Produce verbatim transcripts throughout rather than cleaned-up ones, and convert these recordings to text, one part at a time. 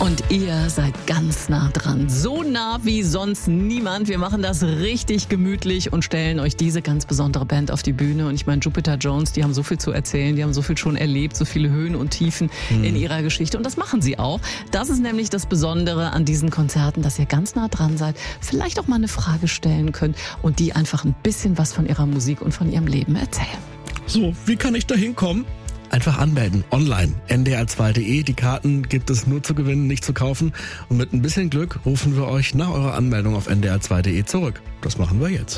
Und ihr seid ganz nah dran. So nah wie sonst niemand. Wir machen das richtig gemütlich und stellen euch diese ganz besondere Band auf die Bühne. Und ich meine, Jupiter Jones, die haben so viel zu erzählen, die haben so viel schon erlebt, so viele Höhen und Tiefen mhm. in ihrer Geschichte. Und das machen sie auch. Das ist nämlich das Besondere an diesen Konzerten, dass ihr ganz nah dran seid, vielleicht auch mal eine Frage stellen könnt und die einfach ein bisschen was von ihrer Musik und von ihrem Leben erzählen. So, wie kann ich da hinkommen? Einfach anmelden, online, n d r zwei punkt d e. Die Karten gibt es nur zu gewinnen, nicht zu kaufen. Und mit ein bisschen Glück rufen wir euch nach eurer Anmeldung auf n d r zwei punkt d e zurück. Das machen wir jetzt.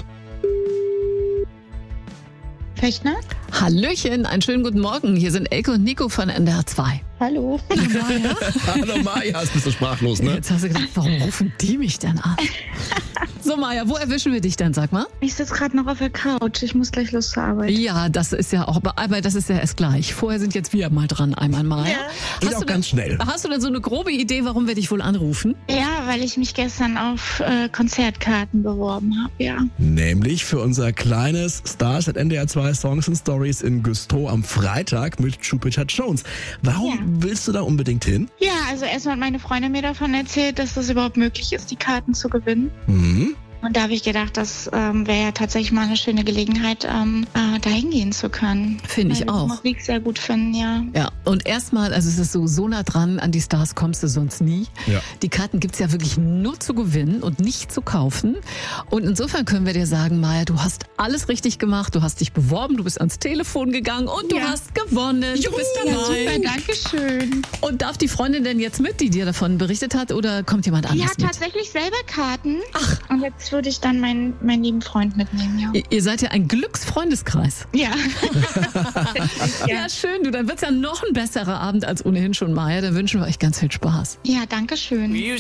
Fechner? Hallöchen, einen schönen guten Morgen. Hier sind Elke und Nico von N D R zwei. Hallo. Maja. Hallo Maja, jetzt bist du sprachlos, ne? Jetzt hast du gedacht, warum rufen die mich denn an? So Maja, wo erwischen wir dich denn, sag mal? Ich sitze gerade noch auf der Couch. Ich muss gleich los zur Arbeit. Ja, das ist ja auch, aber das ist ja erst gleich. Vorher sind jetzt wir mal dran, einmal Maja. Ja. Geht auch ganz schnell. Hast du denn so eine grobe Idee, warum wir dich wohl anrufen? Ja, weil ich mich gestern auf äh, Konzertkarten beworben habe, ja. Nämlich für unser kleines Stars at N D R zwei Songs and Stories in Güstrow am Freitag mit Jupiter Jones. Warum Ja. willst du da unbedingt hin? Ja, also erstmal hat meine Freundin mir davon erzählt, dass das überhaupt möglich ist, die Karten zu gewinnen. Mhm. Und da habe ich gedacht, das ähm, wäre ja tatsächlich mal eine schöne Gelegenheit, ähm, äh, dahin gehen zu können. Finde ich Weil wir auch. die Musik sehr gut finden, ja. Ja, und erstmal, also es ist so, so nah dran, an die Stars kommst du sonst nie. Ja. Die Karten gibt's ja wirklich nur zu gewinnen und nicht zu kaufen. Und insofern können wir dir sagen, Maja, du hast alles richtig gemacht, du hast dich beworben, du bist ans Telefon gegangen und du Ja. hast gewonnen. Du bist Ja, dabei. super, danke schön. Und darf die Freundin denn jetzt mit, die dir davon berichtet hat, oder kommt jemand Die anders hat mit? tatsächlich selber Karten. Ach. Und jetzt würde ich dann meinen, meinen lieben Freund mitnehmen, ja. Ihr- Ihr seid ja ein Glücksfreundeskreis. Ja. Ja, schön, du, dann wird's ja noch ein besserer Abend als ohnehin schon, Maja. Dann wünschen wir euch ganz viel Spaß. Ja, danke schön.